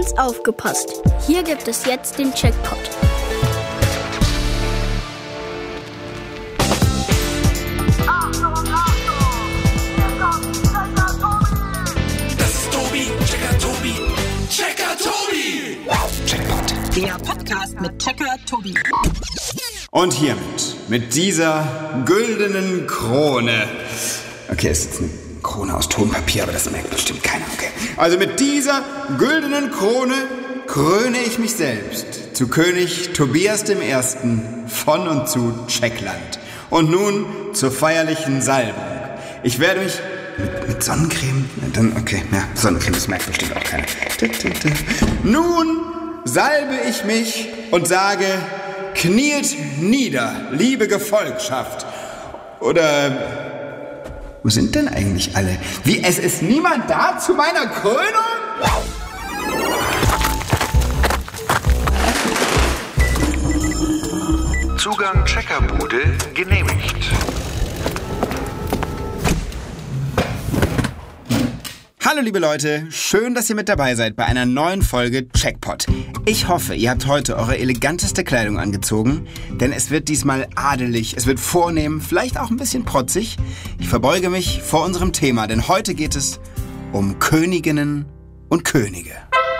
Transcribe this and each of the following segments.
Clemens aufgepasst. Hier gibt es jetzt den Checkpot. Das ist Tobi, Checker Tobi, Checker Tobi. Checkpot. Der Podcast mit Checker Tobi. Und hiermit, mit dieser güldenen Krone. Okay, es ist eine Krone aus Tonpapier, aber das merkt bestimmt keiner. Okay. Also mit dieser güldenen Krone kröne ich mich selbst zu König Tobias I. von und zu Checkland. Und nun zur feierlichen Salbung. Ich werde mich mit Sonnencreme, dann okay, ja, Sonnencreme, das merkt bestimmt auch keiner. Nun salbe ich mich und sage: Kniet nieder, liebe Gefolgschaft. Oder wo sind denn eigentlich alle? Wie, es ist niemand da zu meiner Krönung? Zugang Checkerbude genehmigt. Hallo liebe Leute, schön, dass ihr mit dabei seid bei einer neuen Folge Checkpot. Ich hoffe, ihr habt heute eure eleganteste Kleidung angezogen, denn es wird diesmal adelig, es wird vornehm, vielleicht auch ein bisschen protzig. Ich verbeuge mich vor unserem Thema, denn heute geht es um Königinnen und Könige.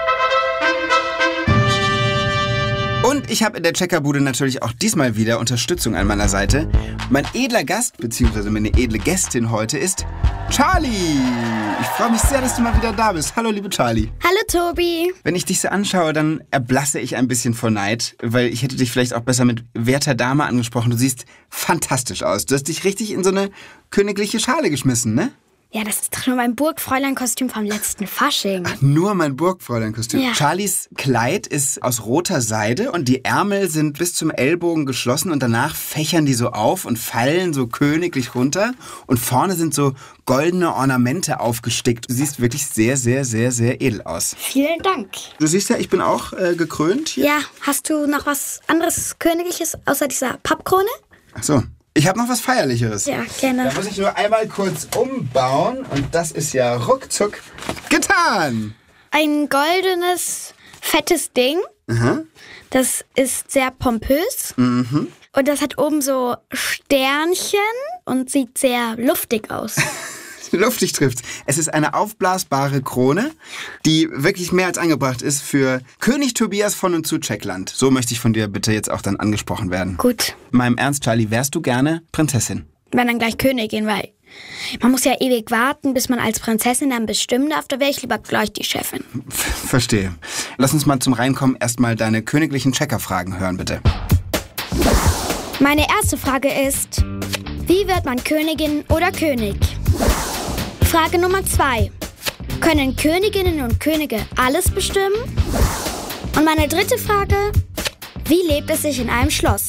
Und ich habe in der Checkerbude natürlich auch diesmal wieder Unterstützung an meiner Seite. Mein edler Gast, beziehungsweise meine edle Gästin heute ist Charlie. Ich freue mich sehr, dass du mal wieder da bist. Hallo, liebe Charlie. Hallo Tobi. Wenn ich dich so anschaue, dann erblasse ich ein bisschen vor Neid, weil ich hätte dich vielleicht auch besser mit werter Dame angesprochen. Du siehst fantastisch aus. Du hast dich richtig in so eine königliche Schale geschmissen, ne? Ja, das ist doch nur mein Burgfräulein-Kostüm vom letzten Fasching. Ach, nur mein Burgfräulein-Kostüm. Ja. Charlies Kleid ist aus roter Seide und die Ärmel sind bis zum Ellbogen geschlossen und danach fächern die so auf und fallen so königlich runter und vorne sind so goldene Ornamente aufgestickt. Du siehst wirklich sehr, sehr, sehr, sehr edel aus. Vielen Dank. Du siehst ja, ich bin auch gekrönt hier. Ja, hast du noch was anderes Königliches außer dieser Pappkrone? Ach so. Ich habe noch was Feierlicheres. Ja, gerne. Da muss ich nur einmal kurz umbauen und das ist ja ruckzuck getan. Ein goldenes, fettes Ding. Aha. Das ist sehr pompös. Mhm. Und das hat oben so Sternchen und sieht sehr luftig aus. Luftig trifft's. Es ist eine aufblasbare Krone, die wirklich mehr als angebracht ist für König Tobias von und zu Checkland. So möchte ich von dir bitte jetzt auch dann angesprochen werden. Gut. Mal im Ernst, Charlie, wärst du gerne Prinzessin? Wenn dann gleich Königin, weil man muss ja ewig warten, bis man als Prinzessin dann bestimmen darf. Da wäre ich lieber gleich die Chefin. Verstehe. Lass uns mal zum Reinkommen erstmal deine königlichen Checkerfragen hören, bitte. Meine erste Frage ist: Wie wird man Königin oder König? Frage Nummer 2. Können Königinnen und Könige alles bestimmen? Und meine dritte Frage: Wie lebt es sich in einem Schloss?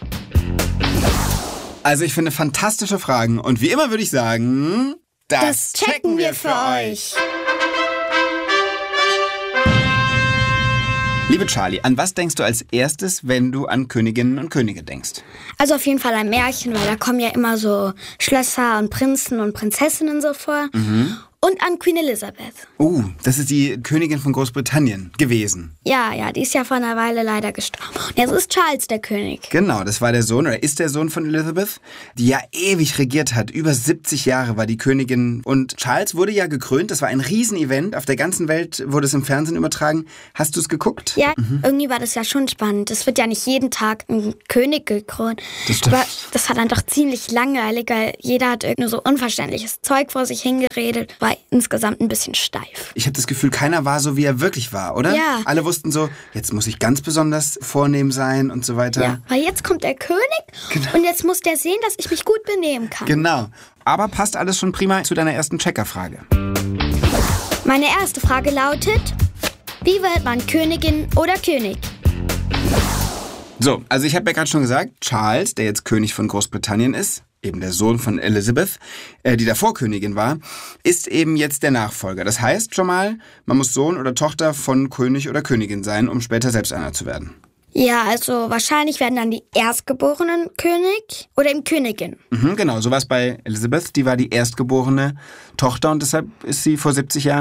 Also ich finde fantastische Fragen und wie immer würde ich sagen, das checken wir für euch. Liebe Charlie, an was denkst du als erstes, wenn du an Königinnen und Könige denkst? Also auf jeden Fall ein Märchen, weil da kommen ja immer so Schlösser und Prinzen und Prinzessinnen so vor. Mhm. Und an Queen Elizabeth. Das ist die Königin von Großbritannien gewesen. Ja, die ist ja vor einer Weile leider gestorben. Und jetzt ist Charles der König. Genau, das war der Sohn oder ist der Sohn von Elizabeth, die ja ewig regiert hat. Über 70 Jahre war die Königin. Und Charles wurde ja gekrönt. Das war ein Riesenevent. Auf der ganzen Welt wurde es im Fernsehen übertragen. Hast du es geguckt? Ja, irgendwie war das ja schon spannend. Es wird ja nicht jeden Tag ein König gekrönt. Das stimmt. Aber das war dann doch ziemlich langweilig, weil jeder hat irgendwie so unverständliches Zeug vor sich hingeredet. War insgesamt ein bisschen steif. Ich habe das Gefühl, keiner war so, wie er wirklich war, oder? Ja. Alle wussten so, jetzt muss ich ganz besonders vornehm sein und so weiter. Ja, weil jetzt kommt der König und jetzt muss der sehen, dass ich mich gut benehmen kann. Genau. Aber passt alles schon prima zu deiner ersten Checkerfrage. Meine erste Frage lautet: Wie wird man Königin oder König? So, also ich habe ja gerade schon gesagt, Charles, der jetzt König von Großbritannien ist, eben der Sohn von Elizabeth, die davor Königin war, ist eben jetzt der Nachfolger. Das heißt schon mal, man muss Sohn oder Tochter von König oder Königin sein, um später selbst einer zu werden. Ja, also wahrscheinlich werden dann die Erstgeborenen König oder eben Königin. Genau, so war es bei Elizabeth. Die war die erstgeborene Tochter und deshalb ist sie vor 70 Jahren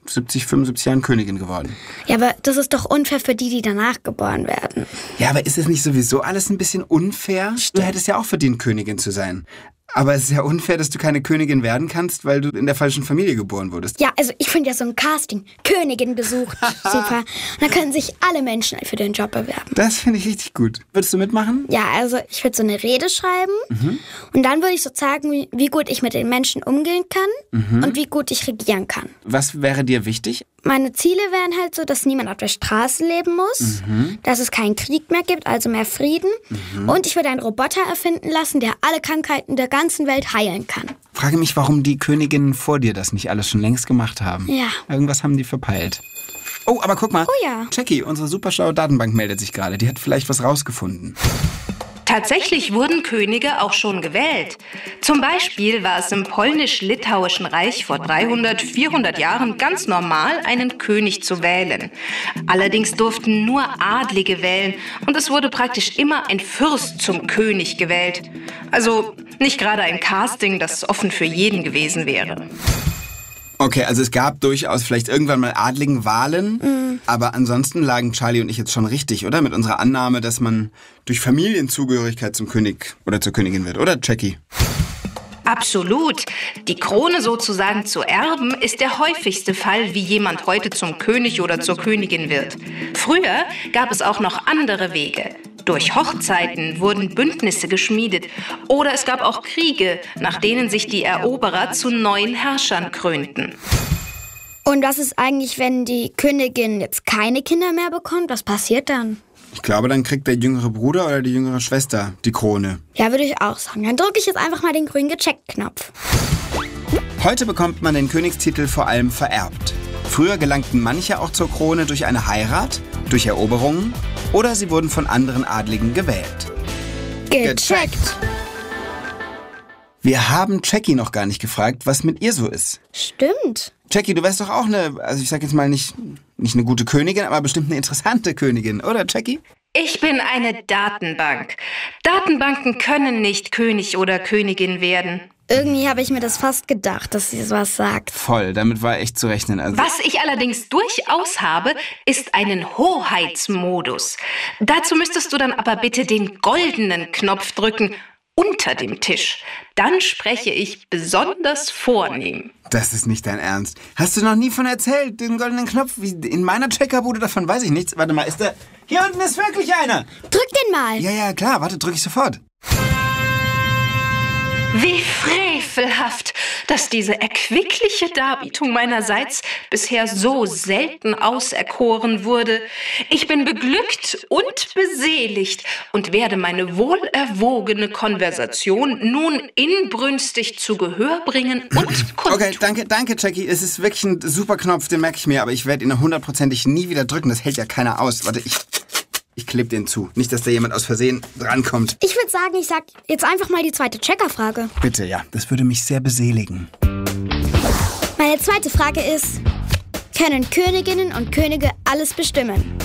70, 75 Jahren Königin geworden. Ja, aber das ist doch unfair für die danach geboren werden. Ja, aber ist es nicht sowieso alles ein bisschen unfair? Du hättest ja auch verdient, Königin zu sein. Aber es ist ja unfair, dass du keine Königin werden kannst, weil du in der falschen Familie geboren wurdest. Ja, also ich finde ja so ein Casting, Königin besucht, super. Und dann können sich alle Menschen für den Job bewerben. Das finde ich richtig gut. Würdest du mitmachen? Ja, also ich würde so eine Rede schreiben und dann würde ich so zeigen, wie gut ich mit den Menschen umgehen kann und wie gut ich regieren kann. Was wäre dir wichtig? Meine Ziele wären halt so, dass niemand auf der Straße leben muss, dass es keinen Krieg mehr gibt, also mehr Frieden. Und ich würde einen Roboter erfinden lassen, der alle Krankheiten der ganzen Welt heilen kann. Frage mich, warum die Königinnen vor dir das nicht alles schon längst gemacht haben. Ja. Irgendwas haben die verpeilt. Oh, aber guck mal. Oh ja. Jackie, unsere superschlaue Datenbank meldet sich gerade. Die hat vielleicht was rausgefunden. Tatsächlich wurden Könige auch schon gewählt. Zum Beispiel war es im polnisch-litauischen Reich vor 300, 400 Jahren ganz normal, einen König zu wählen. Allerdings durften nur Adlige wählen und es wurde praktisch immer ein Fürst zum König gewählt. Also nicht gerade ein Casting, das offen für jeden gewesen wäre. Okay, also es gab durchaus vielleicht irgendwann mal adligen Wahlen, aber ansonsten lagen Charlie und ich jetzt schon richtig, oder? Mit unserer Annahme, dass man durch Familienzugehörigkeit zum König oder zur Königin wird, oder Jackie? Absolut. Die Krone sozusagen zu erben, ist der häufigste Fall, wie jemand heute zum König oder zur Königin wird. Früher gab es auch noch andere Wege. Durch Hochzeiten wurden Bündnisse geschmiedet oder es gab auch Kriege, nach denen sich die Eroberer zu neuen Herrschern krönten. Und was ist eigentlich, wenn die Königin jetzt keine Kinder mehr bekommt? Was passiert dann? Ich glaube, dann kriegt der jüngere Bruder oder die jüngere Schwester die Krone. Ja, würde ich auch sagen. Dann drücke ich jetzt einfach mal den grünen Gecheckt-Knopf. Heute bekommt man den Königstitel vor allem vererbt. Früher gelangten manche auch zur Krone durch eine Heirat, durch Eroberungen oder sie wurden von anderen Adligen gewählt. Gecheckt. Wir haben Jackie noch gar nicht gefragt, was mit ihr so ist. Stimmt. Jackie, du wärst doch auch ich sag jetzt mal nicht eine gute Königin, aber bestimmt eine interessante Königin, oder Jackie? Ich bin eine Datenbank. Datenbanken können nicht König oder Königin werden. Irgendwie habe ich mir das fast gedacht, dass sie sowas sagt. Voll, damit war echt zu rechnen. Also Was ich allerdings durchaus habe, ist einen Hoheitsmodus. Dazu müsstest du dann aber bitte den goldenen Knopf drücken, unter dem Tisch. Dann spreche ich besonders vornehm. Das ist nicht dein Ernst. Hast du noch nie von erzählt, den goldenen Knopf? Wie in meiner Checkerbude, davon weiß ich nichts. Warte mal, hier unten ist wirklich einer. Drück den mal. Ja, klar, warte, drück ich sofort. Wie frevelhaft, dass diese erquickliche Darbietung meinerseits bisher so selten auserkoren wurde. Ich bin beglückt und beseligt und werde meine wohlerwogene Konversation nun inbrünstig zu Gehör bringen und kundtun. Okay, danke, Jackie. Es ist wirklich ein super Knopf, den merke ich mir, aber ich werde ihn 100%ig nie wieder drücken. Das hält ja keiner aus. Warte, ich klebe den zu. Nicht, dass da jemand aus Versehen drankommt. Ich würde sagen, ich sag jetzt einfach mal die zweite Checkerfrage. Bitte, ja. Das würde mich sehr beseligen. Meine zweite Frage ist, können Königinnen und Könige alles bestimmen?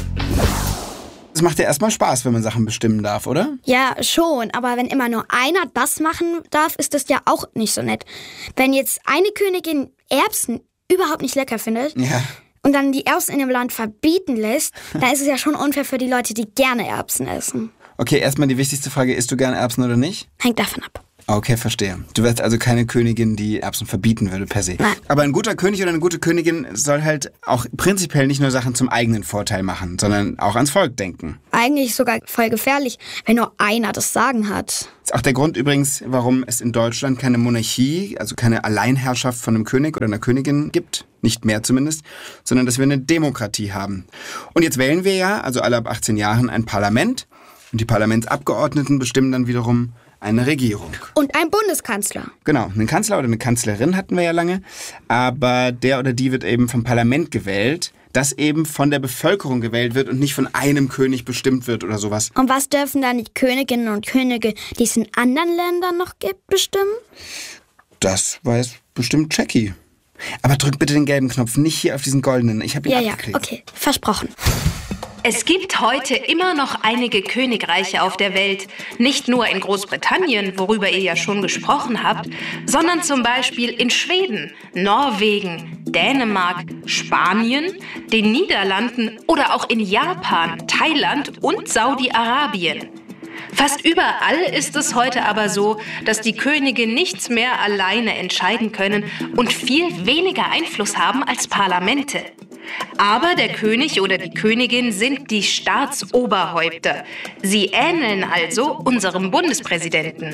Es macht ja erstmal Spaß, wenn man Sachen bestimmen darf, oder? Ja, schon. Aber wenn immer nur einer das machen darf, ist das ja auch nicht so nett. Wenn jetzt eine Königin Erbsen überhaupt nicht lecker findet... Ja. Und dann die Erbsen in dem Land verbieten lässt, dann ist es ja schon unfair für die Leute, die gerne Erbsen essen. Okay, erstmal die wichtigste Frage, isst du gerne Erbsen oder nicht? Hängt davon ab. Okay, verstehe. Du wärst also keine Königin, die Erbsen verbieten würde per se. Nein. Aber ein guter König oder eine gute Königin soll halt auch prinzipiell nicht nur Sachen zum eigenen Vorteil machen, sondern auch ans Volk denken. Eigentlich sogar voll gefährlich, wenn nur einer das Sagen hat. Das ist auch der Grund übrigens, warum es in Deutschland keine Monarchie, also keine Alleinherrschaft von einem König oder einer Königin gibt. Nicht mehr zumindest, sondern dass wir eine Demokratie haben. Und jetzt wählen wir ja, also alle ab 18 Jahren, ein Parlament. Und die Parlamentsabgeordneten bestimmen dann wiederum eine Regierung. Und ein Bundeskanzler. Genau, einen Kanzler oder eine Kanzlerin hatten wir ja lange. Aber der oder die wird eben vom Parlament gewählt, das eben von der Bevölkerung gewählt wird und nicht von einem König bestimmt wird oder sowas. Und was dürfen dann die Königinnen und Könige, die es in anderen Ländern noch gibt, bestimmen? Das weiß bestimmt Jackie. Aber drück bitte den gelben Knopf, nicht hier auf diesen goldenen. Ich habe ihn abgeklickt. Ja, okay, versprochen. Es gibt heute immer noch einige Königreiche auf der Welt. Nicht nur in Großbritannien, worüber ihr ja schon gesprochen habt, sondern zum Beispiel in Schweden, Norwegen, Dänemark, Spanien, den Niederlanden oder auch in Japan, Thailand und Saudi-Arabien. Fast überall ist es heute aber so, dass die Könige nichts mehr alleine entscheiden können und viel weniger Einfluss haben als Parlamente. Aber der König oder die Königin sind die Staatsoberhäupter. Sie ähneln also unserem Bundespräsidenten.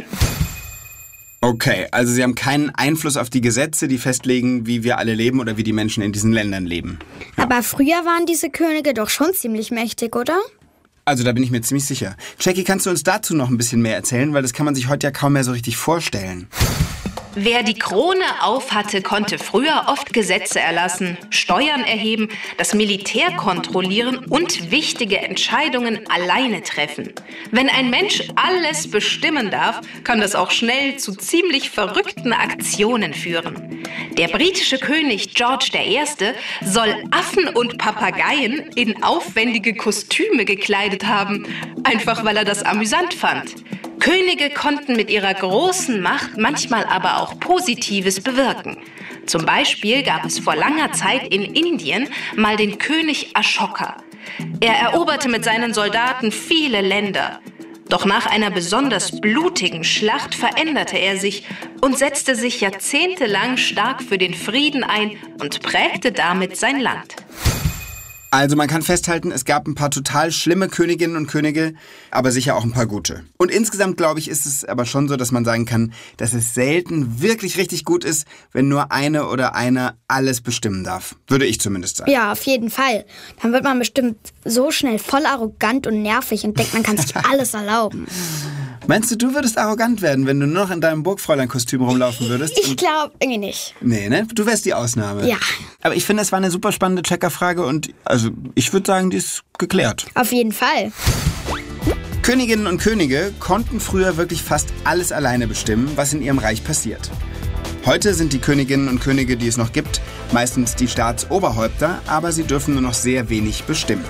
Okay, also sie haben keinen Einfluss auf die Gesetze, die festlegen, wie wir alle leben oder wie die Menschen in diesen Ländern leben. Ja. Aber früher waren diese Könige doch schon ziemlich mächtig, oder? Also da bin ich mir ziemlich sicher. Jackie, kannst du uns dazu noch ein bisschen mehr erzählen? Weil das kann man sich heute ja kaum mehr so richtig vorstellen. Wer die Krone aufhatte, konnte früher oft Gesetze erlassen, Steuern erheben, das Militär kontrollieren und wichtige Entscheidungen alleine treffen. Wenn ein Mensch alles bestimmen darf, kann das auch schnell zu ziemlich verrückten Aktionen führen. Der britische König George I. soll Affen und Papageien in aufwendige Kostüme gekleidet haben, einfach weil er das amüsant fand. Könige konnten mit ihrer großen Macht manchmal aber auch Positives bewirken. Zum Beispiel gab es vor langer Zeit in Indien mal den König Ashoka. Er eroberte mit seinen Soldaten viele Länder. Doch nach einer besonders blutigen Schlacht veränderte er sich und setzte sich jahrzehntelang stark für den Frieden ein und prägte damit sein Land. Also man kann festhalten, es gab ein paar total schlimme Königinnen und Könige, aber sicher auch ein paar gute. Und insgesamt, glaube ich, ist es aber schon so, dass man sagen kann, dass es selten wirklich richtig gut ist, wenn nur eine oder einer alles bestimmen darf. Würde ich zumindest sagen. Ja, auf jeden Fall. Dann wird man bestimmt so schnell voll arrogant und nervig und denkt, man kann sich alles erlauben. Meinst du, du würdest arrogant werden, wenn du nur noch in deinem Burgfräulein-Kostüm rumlaufen würdest? Ich glaube irgendwie nicht. Nee, ne? Du wärst die Ausnahme. Ja. Aber ich finde, es war eine super spannende Checkerfrage und also ich würde sagen, die ist geklärt. Auf jeden Fall. Königinnen und Könige konnten früher wirklich fast alles alleine bestimmen, was in ihrem Reich passiert. Heute sind die Königinnen und Könige, die es noch gibt, meistens die Staatsoberhäupter, aber sie dürfen nur noch sehr wenig bestimmen.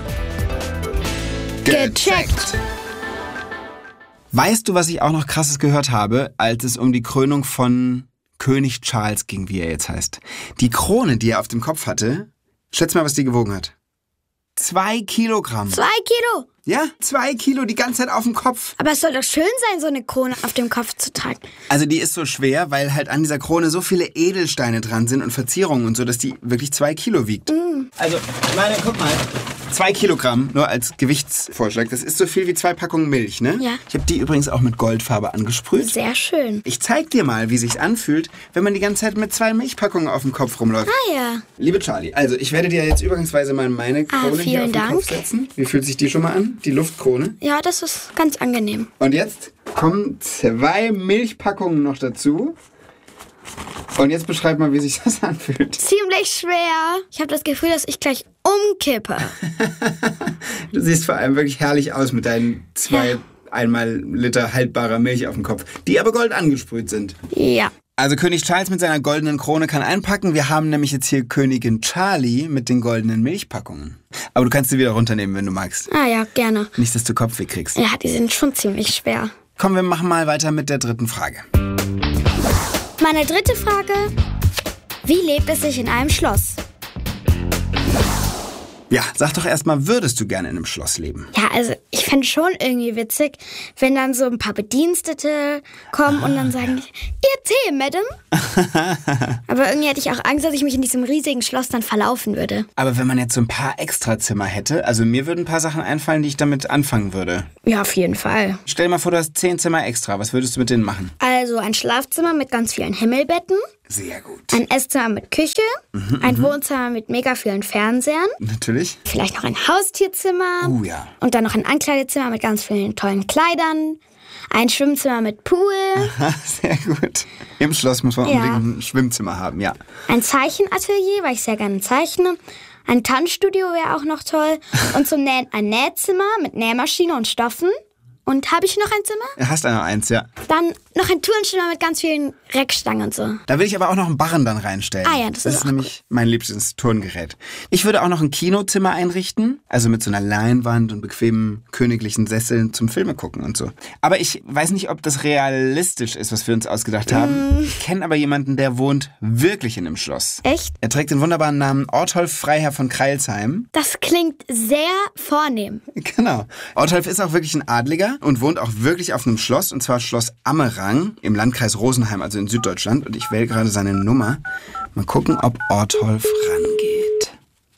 Gecheckt! Weißt du, was ich auch noch Krasses gehört habe, als es um die Krönung von König Charles ging, wie er jetzt heißt? Die Krone, die er auf dem Kopf hatte, schätz mal, was die gewogen hat. 2 Kilogramm. 2 Kilo? Ja, 2 Kilo die ganze Zeit auf dem Kopf. Aber es soll doch schön sein, so eine Krone auf dem Kopf zu tragen. Also die ist so schwer, weil halt an dieser Krone so viele Edelsteine dran sind und Verzierungen und so, dass die wirklich 2 Kilo wiegt. Also, ich meine, guck mal. 2 Kilogramm, nur als Gewichtsvorschlag. Das ist so viel wie 2 Packungen Milch, ne? Ja. Ich habe die übrigens auch mit Goldfarbe angesprüht. Sehr schön. Ich zeig dir mal, wie sich's anfühlt, wenn man die ganze Zeit mit 2 Milchpackungen auf dem Kopf rumläuft. Ah ja. Liebe Charlie, also ich werde dir jetzt übergangsweise mal meine Krone hier auf den Kopf setzen. Wie fühlt sich die schon mal an? Die Luftkrone. Ja, das ist ganz angenehm. Und jetzt kommen 2 Milchpackungen noch dazu. Und jetzt beschreib mal, wie sich das anfühlt. Ziemlich schwer. Ich habe das Gefühl, dass ich gleich umkippe. Du siehst vor allem wirklich herrlich aus mit deinen 2 einmal Liter haltbarer Milch auf dem Kopf, die aber gold angesprüht sind. Ja. Also König Charles mit seiner goldenen Krone kann einpacken. Wir haben nämlich jetzt hier Königin Charlie mit den goldenen Milchpackungen. Aber du kannst sie wieder runternehmen, wenn du magst. Ah ja, gerne. Nicht, dass du Kopfweh kriegst. Ja, die sind schon ziemlich schwer. Komm, wir machen mal weiter mit der 3. Frage. Meine 3. Frage. Wie lebt es sich in einem Schloss? Ja, sag doch erstmal, würdest du gerne in einem Schloss leben? Ja, also ich fände schon irgendwie witzig, wenn dann so ein paar Bedienstete kommen und dann sagen, Ihr Tee, Madame. Aber irgendwie hätte ich auch Angst, dass ich mich in diesem riesigen Schloss dann verlaufen würde. Aber wenn man jetzt so ein paar Extrazimmer hätte, also mir würden ein paar Sachen einfallen, die ich damit anfangen würde. Ja, auf jeden Fall. Stell dir mal vor, du hast 10 Zimmer extra. Was würdest du mit denen machen? Also ein Schlafzimmer mit ganz vielen Himmelbetten. Sehr gut. Ein Esszimmer mit Küche. Ein Wohnzimmer mit mega vielen Fernsehern. Natürlich. Vielleicht noch ein Haustierzimmer. Ja. Und dann noch ein Ankleidezimmer mit ganz vielen tollen Kleidern. Ein Schwimmzimmer mit Pool. Sehr gut. Im Schloss muss man unbedingt ein Schwimmzimmer haben, ja. Ein Zeichenatelier, weil ich sehr gerne zeichne. Ein Tanzstudio wäre auch noch toll. Und zum Nähen ein Nähzimmer mit Nähmaschine und Stoffen. Und habe ich noch ein Zimmer? Du hast noch eins, ja. Dann noch ein Turnzimmer mit ganz vielen Reckstangen und so. Da will ich aber auch noch einen Barren dann reinstellen. Ah ja, das ist auch nämlich mein liebstes Turngerät. Ich würde auch noch ein Kinozimmer einrichten, also mit so einer Leinwand und bequemen königlichen Sesseln zum Filme gucken und so. Aber ich weiß nicht, ob das realistisch ist, was wir uns ausgedacht haben. Ich kenne aber jemanden, der wohnt wirklich in einem Schloss. Echt? Er trägt den wunderbaren Namen Ortolf Freiherr von Kreilsheim. Das klingt sehr vornehm. Genau. Ortolf ist auch wirklich ein Adliger und wohnt auch wirklich auf einem Schloss, und zwar Schloss Ammerang im Landkreis Rosenheim, also in Süddeutschland. Und ich wähle gerade seine Nummer. Mal gucken, ob Ortolf rangeht.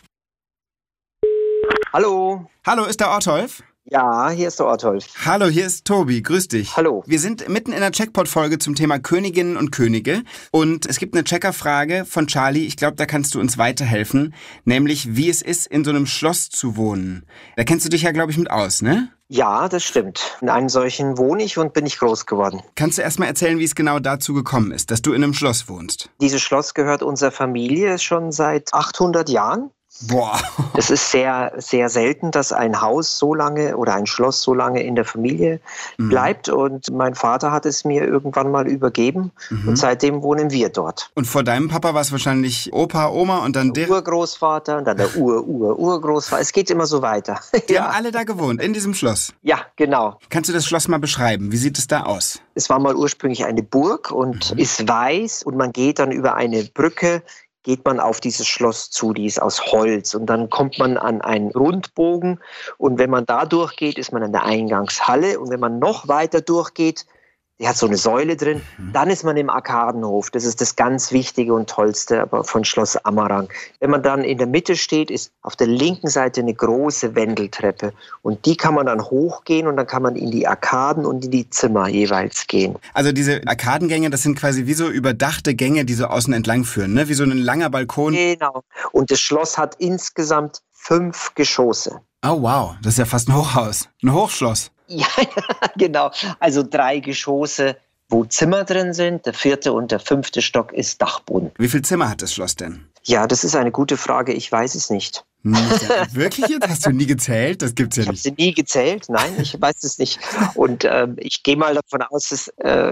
Hallo. Hallo, ist da Ortolf? Ja, hier ist der Ortolf. Hallo, hier ist Tobi. Grüß dich. Hallo. Wir sind mitten in der Checkpot-Folge zum Thema Königinnen und Könige. Und es gibt eine Checkerfrage von Charlie. Ich glaube, da kannst du uns weiterhelfen. Nämlich, wie es ist, in so einem Schloss zu wohnen. Da kennst du dich ja, glaube ich, mit aus, ne? Ja, das stimmt. In einem solchen wohne ich und bin ich groß geworden. Kannst du erst mal erzählen, wie es genau dazu gekommen ist, dass du in einem Schloss wohnst? Dieses Schloss gehört unserer Familie schon seit 800 Jahren. Boah. Es ist sehr, sehr selten, dass ein Haus so lange oder ein Schloss so lange in der Familie bleibt. Und mein Vater hat es mir irgendwann mal übergeben. Und seitdem wohnen wir dort. Und vor deinem Papa war es wahrscheinlich Opa, Oma und dann der Urgroßvater und dann der Urgroßvater. Es geht immer so weiter. Die haben alle da gewohnt, in diesem Schloss. Ja, genau. Kannst du das Schloss mal beschreiben? Wie sieht es da aus? Es war mal ursprünglich eine Burg und ist weiß. Und man geht dann über eine Brücke, geht man auf dieses Schloss zu, die ist aus Holz. Und dann kommt man an einen Rundbogen. Und wenn man da durchgeht, ist man in der Eingangshalle. Und wenn man noch weiter durchgeht, die hat so eine Säule drin, dann ist man im Arkadenhof. Das ist das ganz Wichtige und Tollste aber von Schloss Ammerang. Wenn man dann in der Mitte steht, ist auf der linken Seite eine große Wendeltreppe. Und die kann man dann hochgehen und dann kann man in die Arkaden und in die Zimmer jeweils gehen. Also diese Arkadengänge, das sind quasi wie so überdachte Gänge, die so außen entlang führen, ne? Wie so ein langer Balkon. Genau. Und das Schloss hat insgesamt 5 Geschosse. Oh wow, das ist ja fast ein Hochhaus. Ein Hochschloss. Ja, genau. Also 3 Geschosse, wo Zimmer drin sind. Der 4. und der 5. Stock ist Dachboden. Wie viele Zimmer hat das Schloss denn? Ja, das ist eine gute Frage. Ich weiß es nicht. Wirklich jetzt? Hast du nie gezählt? Das gibt's ja nicht. Ich habe sie nie gezählt. Nein, ich weiß es nicht. Und ich gehe mal davon aus, dass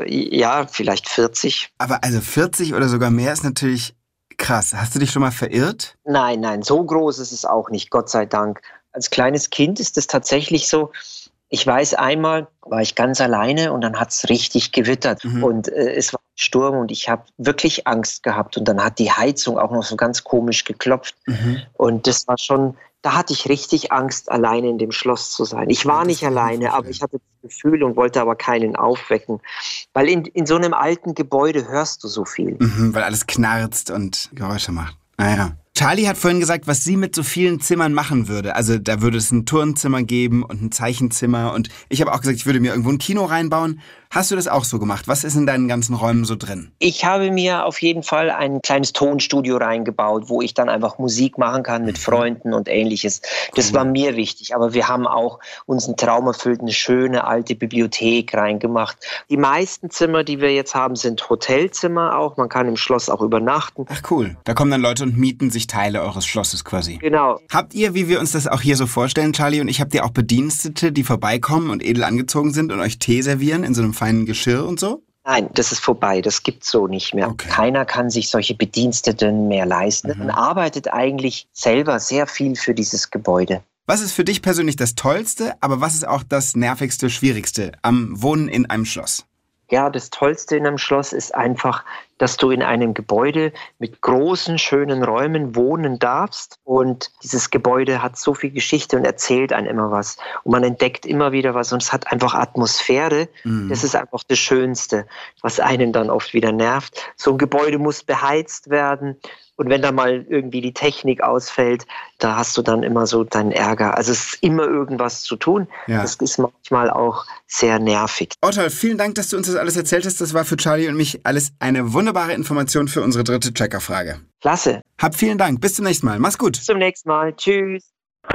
ja, vielleicht 40. Aber also 40 oder sogar mehr ist natürlich krass. Hast du dich schon mal verirrt? Nein, so groß ist es auch nicht, Gott sei Dank. Als kleines Kind ist es tatsächlich so, ich weiß, einmal war ich ganz alleine und dann hat es richtig gewittert und es war ein Sturm und ich habe wirklich Angst gehabt und dann hat die Heizung auch noch so ganz komisch geklopft und das war schon, da hatte ich richtig Angst, alleine in dem Schloss zu sein. Ich war nicht alleine, aber ich hatte das Gefühl und wollte aber keinen aufwecken, weil in so einem alten Gebäude hörst du so viel. Weil alles knarzt und Geräusche macht. Naja. Charlie hat vorhin gesagt, was sie mit so vielen Zimmern machen würde. Also da würde es ein Turnzimmer geben und ein Zeichenzimmer. Und ich habe auch gesagt, ich würde mir irgendwo ein Kino reinbauen. Hast du das auch so gemacht? Was ist in deinen ganzen Räumen so drin? Ich habe mir auf jeden Fall ein kleines Tonstudio reingebaut, wo ich dann einfach Musik machen kann mit Freunden und Ähnliches. Das war mir wichtig. Aber wir haben auch uns einen Traum erfüllt, eine schöne alte Bibliothek reingemacht. Die meisten Zimmer, die wir jetzt haben, sind Hotelzimmer auch. Man kann im Schloss auch übernachten. Ach cool. Da kommen dann Leute und mieten sich Teile eures Schlosses quasi. Genau. Habt ihr, wie wir uns das auch hier so vorstellen, Charlie und ich, habt ihr auch Bedienstete, die vorbeikommen und edel angezogen sind und euch Tee servieren in so einem feinen Geschirr und so? Nein, das ist vorbei. Das gibt's so nicht mehr. Okay. Keiner kann sich solche Bediensteten mehr leisten. Man arbeitet eigentlich selber sehr viel für dieses Gebäude. Was ist für dich persönlich das Tollste, aber was ist auch das Nervigste, Schwierigste am Wohnen in einem Schloss? Ja, das Tollste in einem Schloss ist einfach, dass du in einem Gebäude mit großen, schönen Räumen wohnen darfst. Und dieses Gebäude hat so viel Geschichte und erzählt einem immer was. Und man entdeckt immer wieder was und es hat einfach Atmosphäre. Das ist einfach das Schönste, was einen dann oft wieder nervt. So ein Gebäude muss beheizt werden. Und wenn da mal irgendwie die Technik ausfällt, da hast du dann immer so deinen Ärger. Also es ist immer irgendwas zu tun. Ja. Das ist manchmal auch sehr nervig. Ortolf, vielen Dank, dass du uns das alles erzählt hast. Das war für Charlie und mich alles eine wunderbare Information für unsere 3. Checkerfrage. Klasse. Hab vielen Dank. Bis zum nächsten Mal. Mach's gut. Bis zum nächsten Mal. Tschüss.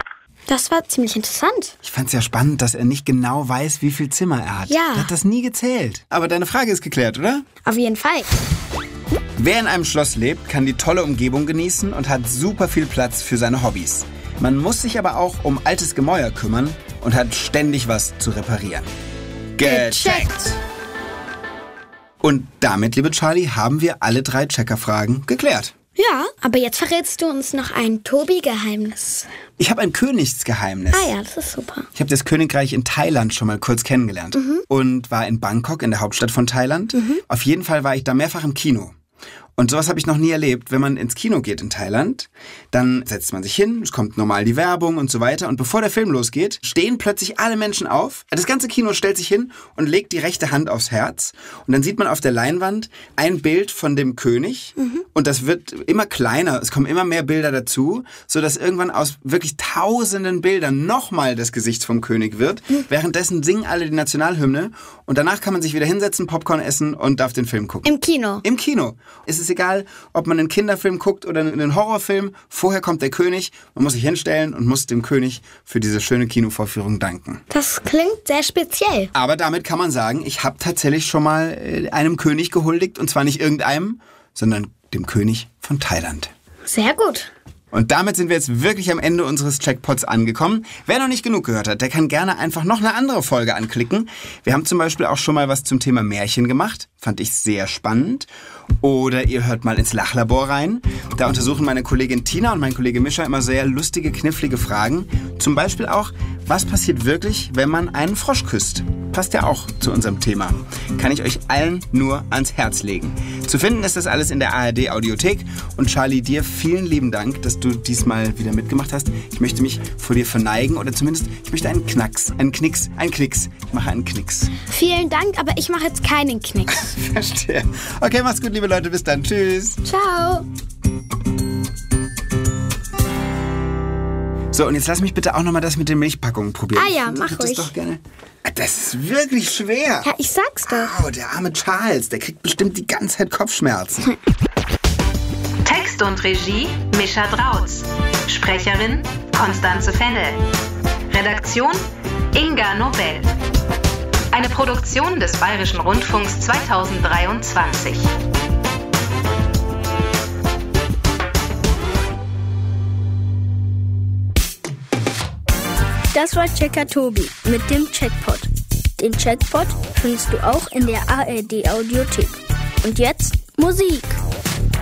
Das war ziemlich interessant. Ich fand's ja spannend, dass er nicht genau weiß, wie viel Zimmer er hat. Ja. Er hat das nie gezählt. Aber deine Frage ist geklärt, oder? Auf jeden Fall. Wer in einem Schloss lebt, kann die tolle Umgebung genießen und hat super viel Platz für seine Hobbys. Man muss sich aber auch um altes Gemäuer kümmern und hat ständig was zu reparieren. Gecheckt. Und damit, liebe Charlie, haben wir alle 3 Checker-Fragen geklärt. Ja, aber jetzt verrätst du uns noch ein Tobi-Geheimnis. Ich habe ein Königsgeheimnis. Ah ja, das ist super. Ich habe das Königreich in Thailand schon mal kurz kennengelernt und war in Bangkok, in der Hauptstadt von Thailand. Auf jeden Fall war ich da mehrfach im Kino. Und sowas habe ich noch nie erlebt. Wenn man ins Kino geht in Thailand, dann setzt man sich hin, es kommt normal die Werbung und so weiter. Und bevor der Film losgeht, stehen plötzlich alle Menschen auf. Das ganze Kino stellt sich hin und legt die rechte Hand aufs Herz. Und dann sieht man auf der Leinwand ein Bild von dem König. Und das wird immer kleiner. Es kommen immer mehr Bilder dazu, sodass irgendwann aus wirklich tausenden Bildern nochmal das Gesicht vom König wird. Währenddessen singen alle die Nationalhymne. Und danach kann man sich wieder hinsetzen, Popcorn essen und darf den Film gucken. Im Kino? Im Kino. Es ist egal, ob man einen Kinderfilm guckt oder einen Horrorfilm. Vorher kommt der König. Man muss sich hinstellen und muss dem König für diese schöne Kinovorführung danken. Das klingt sehr speziell. Aber damit kann man sagen, ich habe tatsächlich schon mal einem König gehuldigt. Und zwar nicht irgendeinem, sondern dem König von Thailand. Sehr gut. Und damit sind wir jetzt wirklich am Ende unseres Checkpots angekommen. Wer noch nicht genug gehört hat, der kann gerne einfach noch eine andere Folge anklicken. Wir haben zum Beispiel auch schon mal was zum Thema Märchen gemacht. Fand ich sehr spannend. Oder ihr hört mal ins Lachlabor rein. Da untersuchen meine Kollegin Tina und mein Kollege Mischa immer sehr lustige, knifflige Fragen. Zum Beispiel auch, was passiert wirklich, wenn man einen Frosch küsst? Passt ja auch zu unserem Thema. Kann ich euch allen nur ans Herz legen. Zu finden ist das alles in der ARD Audiothek. Und Charlie, dir vielen lieben Dank, dass du diesmal wieder mitgemacht hast. Ich möchte mich vor dir verneigen oder zumindest, ich möchte einen Knacks, einen Knicks. Ich mache einen Knicks. Vielen Dank, aber ich mache jetzt keinen Knicks. Verstehe. Okay, macht's gut, liebe Leute. Bis dann. Tschüss. Ciao. So, und jetzt lass mich bitte auch nochmal das mit den Milchpackungen probieren. Ah ja, mach das ruhig. Doch gerne. Das ist wirklich schwer. Ja, ich sag's doch. Oh, der arme Charles, der kriegt bestimmt die ganze Zeit Kopfschmerzen. Text und Regie Mischa Drautz. Sprecherin Constanze Fennel. Redaktion Inga Nobel. Eine Produktion des Bayerischen Rundfunks 2023. Das war Checker Tobi mit dem Checkpot. Den Checkpot findest du auch in der ARD Audiothek. Und jetzt Musik.